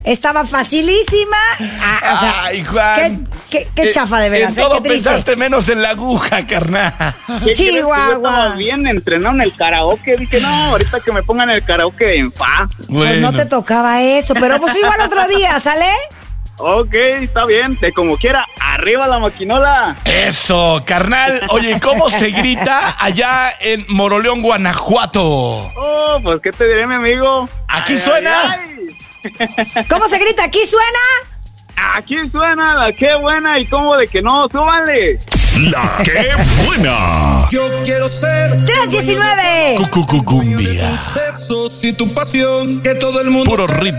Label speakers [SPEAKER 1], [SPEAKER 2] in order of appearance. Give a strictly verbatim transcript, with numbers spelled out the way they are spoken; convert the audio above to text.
[SPEAKER 1] Estaba facilísima. Ah, o sea,
[SPEAKER 2] Ay, Juan.
[SPEAKER 1] Qué, qué, qué chafa de veras.
[SPEAKER 2] En
[SPEAKER 1] ¿eh?
[SPEAKER 2] todo
[SPEAKER 1] Qué triste.
[SPEAKER 2] pensaste menos en la aguja, carnal.
[SPEAKER 3] ¿Qué
[SPEAKER 1] Chihuahua.
[SPEAKER 3] crees que yo estaba bien entrenado en el karaoke? Dije, no, ahorita que me pongan el karaoke en fa.
[SPEAKER 1] Pues no te tocaba eso, pero pues igual otro día, ¿sale?
[SPEAKER 3] Ok, está bien, de como quiera, arriba la maquinola.
[SPEAKER 2] Eso, carnal. Oye, ¿cómo se grita allá en Moroleón, Guanajuato?
[SPEAKER 3] Oh, pues, ¿qué te diré, mi amigo?
[SPEAKER 2] ¿Aquí
[SPEAKER 3] Ay,
[SPEAKER 2] suena?
[SPEAKER 3] ay, ay.
[SPEAKER 1] ¿Cómo se grita? ¿Aquí suena?
[SPEAKER 3] Aquí suena la qué buena y cómo de que no, súbanle.
[SPEAKER 4] La que buena.
[SPEAKER 5] Yo quiero ser
[SPEAKER 1] tres diecinueve.
[SPEAKER 2] Cucucucumbia.
[SPEAKER 5] tus besos y tu pasión, que todo el mundo
[SPEAKER 2] Puro
[SPEAKER 5] sepa
[SPEAKER 2] ritmo.